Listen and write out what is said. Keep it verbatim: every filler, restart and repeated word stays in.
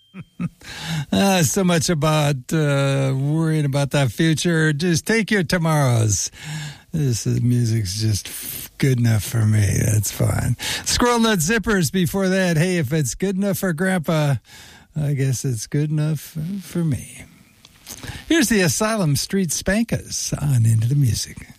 Uh, so much about uh, worrying about that future. Just take your tomorrows. This uh, music's just good enough for me. That's fine. Squirrel Nut Zippers before that. Hey, if it's good enough for Grandpa, I guess it's good enough for me. Here's the Asylum Street Spankers on Into the Music.